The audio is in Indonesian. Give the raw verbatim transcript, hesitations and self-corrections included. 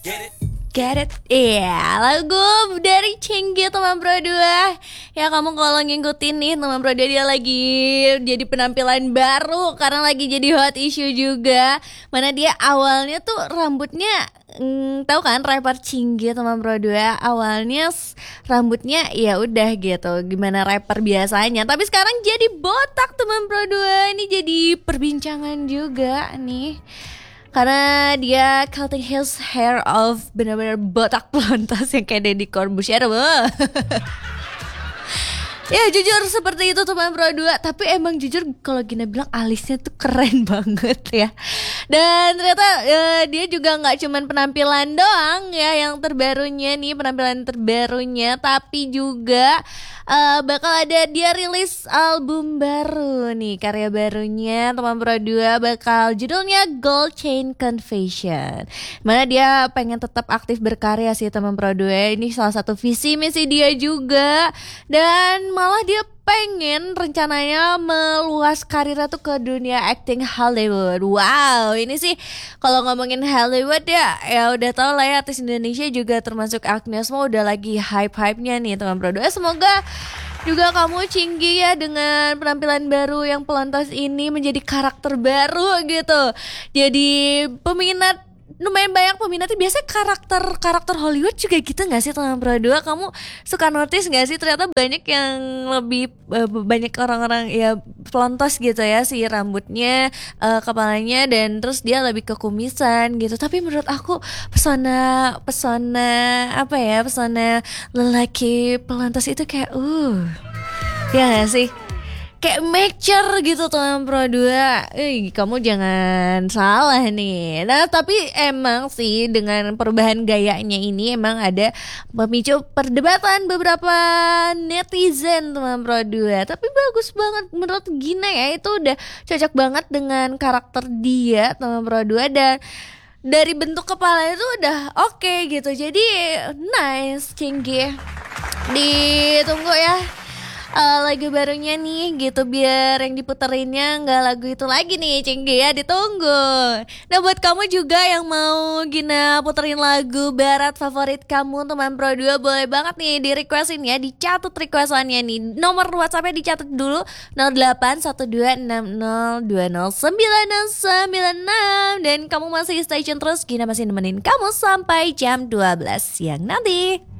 Get it? Iya, lagu dari Cinggi teman Pro dua. Ya kamu kalau ngikutin nih teman Pro dua, dia lagi jadi penampilan baru karena lagi jadi hot issue juga. Mana dia awalnya tuh rambutnya mm, tahu kan rapper Cinggi teman Pro dua, awalnya s- rambutnya ya udah gitu gimana rapper biasanya, tapi sekarang jadi botak teman Pro dua. Ini jadi perbincangan juga nih karena dia cutting his hair off, benar-benar botak pelontos yang kayak Deddy Corbuzier. Wah. Ya jujur seperti itu teman Pro dua. Tapi emang jujur kalau Gina bilang alisnya tuh keren banget ya. Dan ternyata eh, dia juga gak cuman penampilan doang ya yang terbarunya nih, penampilan terbarunya, tapi juga eh, bakal ada dia rilis album baru nih, karya barunya teman Pro dua, bakal judulnya Gold Chain Confession. Mana dia pengen tetap aktif berkarya sih teman Pro dua. Ini salah satu visi misi dia juga. Dan malah dia pengen rencananya meluas karirnya tuh ke dunia acting Hollywood. Wow, ini sih kalau ngomongin Hollywood ya, ya udah tau lah ya, artis Indonesia juga termasuk Agnes Mo udah lagi hype-hypenya nih teman Pro dua. Semoga juga kamu Cinggi ya dengan penampilan baru yang pelontos ini menjadi karakter baru gitu. Jadi peminat, lumayan banyak peminatnya. Biasanya karakter-karakter Hollywood juga gitu gak sih teman Pro dua? Kamu suka notice gak sih ternyata banyak yang lebih eh, banyak orang-orang ya pelontos gitu ya, si rambutnya, eh, kepalanya, dan terus dia lebih ke kumisan gitu. Tapi menurut aku pesona pesona apa ya, pesona lelaki pelontos itu kayak uh ya gak sih? Kayak mature gitu teman Pro dua. Eh, kamu jangan salah nih. Nah tapi emang sih dengan perubahan gayanya ini emang ada memicu perdebatan beberapa netizen teman Pro dua. Tapi bagus banget menurut Gina ya, itu udah cocok banget dengan karakter dia teman Pro dua. Dan dari bentuk kepala itu udah oke okay gitu. Jadi nice Cinggi. Ditunggu ya eh, lagu barunya nih gitu, biar yang diputerinnya nggak lagu itu lagi nih Cinggi ya, ditunggu. Nah buat kamu juga yang mau Gina puterin lagu barat favorit kamu teman Pro dua, boleh banget nih di requestin ya, dicatat requestannya nih. Nomor WhatsAppnya dicatat dulu nol delapan satu dua enam nol dua nol sembilan nol sembilan enam. Dan kamu masih stay tune terus, Gina masih nemenin kamu sampai jam dua belas siang nanti.